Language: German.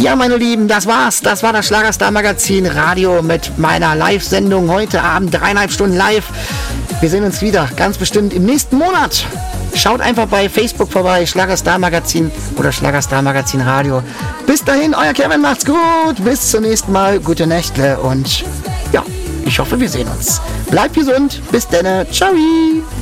Ja, meine Lieben, das war's. Das war das Schlagerstar-Magazin Radio mit meiner Live-Sendung heute Abend, 3,5 Stunden live. Wir sehen uns wieder, ganz bestimmt im nächsten Monat. Schaut einfach bei Facebook vorbei, Schlagerstar-Magazin oder Schlagerstar-Magazin Radio. Bis dahin, euer Kevin, macht's gut. Bis zum nächsten Mal, gute Nächte und ja, ich hoffe, wir sehen uns. Bleibt gesund, bis dann, ciao.